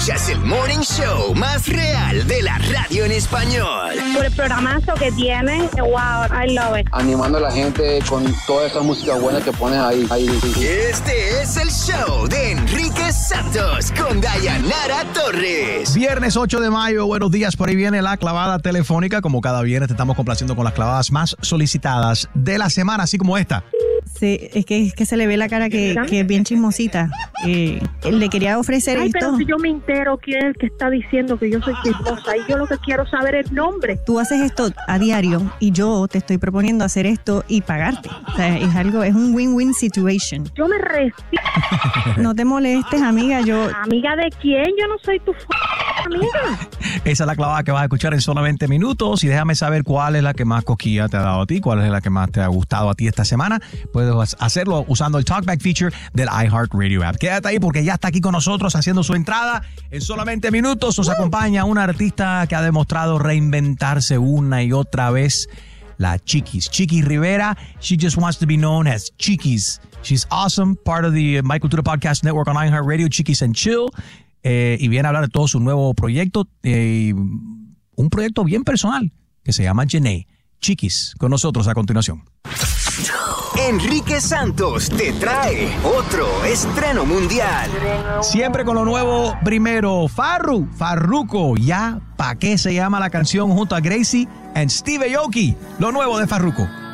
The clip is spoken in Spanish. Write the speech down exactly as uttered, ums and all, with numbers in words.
Escuchas el morning show más real de la radio en español. Por el programazo que tienen, wow, I love it. Animando a la gente con toda esa música buena que pones ahí. ahí. Este es el show de Enrique Santos con Dayanara Torres. Viernes ocho de mayo, buenos días. Por ahí viene la clavada telefónica. Como cada viernes te estamos complaciendo con las clavadas más solicitadas de la semana, así como esta. Sí, es que, es que se le ve la cara que, que es bien chismosita. Eh, le quería ofrecer Ay, esto. pero si yo me entero quién es el que está diciendo que yo soy chismosa y yo lo que quiero saber es el nombre. Tú haces esto a diario y yo te estoy proponiendo hacer esto y pagarte. O sea, es algo, es un win-win situation. Yo me resisto. No te molestes, amiga. Yo. ¿Amiga de quién? Yo no soy tu f- amiga. Esa es la clavada que vas a escuchar en solo veinte minutos. Y déjame saber cuál es la que más cosquilla te ha dado a ti, cuál es la que más te ha gustado a ti esta semana. Puedes hacerlo usando el Talkback feature del iHeartRadio app. Quédate ahí porque ya está aquí con nosotros haciendo su entrada. En solamente minutos nos acompaña una artista que ha demostrado reinventarse una y otra vez. La Chiquis. Chiquis Rivera. She just wants to be known as Chiquis. She's awesome. Part of the My Cultura Podcast Network on iHeartRadio, Chiquis and Chill. Eh, y viene a hablar de todo su nuevo proyecto. Eh, un proyecto bien personal que se llama Janae. Chiquis, con nosotros a continuación. Enrique Santos te trae otro estreno mundial. Siempre con lo nuevo primero. Farru, Farruko. Ya, ¿pa' qué se llama la canción junto a Gracie and Steve Aoki? Lo nuevo de Farruko.